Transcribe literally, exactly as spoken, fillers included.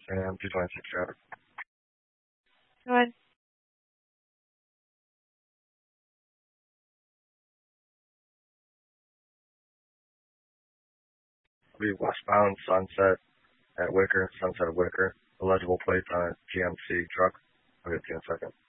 Sam, two twenty-six traffic. Go ahead. We westbound Sunset at Wicker, Sunset at Wicker. Illegible plates on a G M C truck. I'll get to you in a second.